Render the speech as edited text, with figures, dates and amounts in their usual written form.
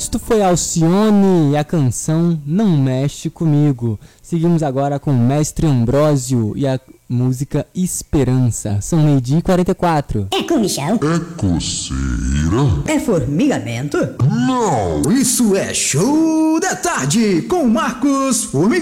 Isto foi Alcione e a canção Não Mexe Comigo. Seguimos agora com o Mestre Ambrósio e a música Esperança. São 12h44. É comichão? É coceira? É formigamento? Não! Isso é Show da Tarde com Marcos Formiga.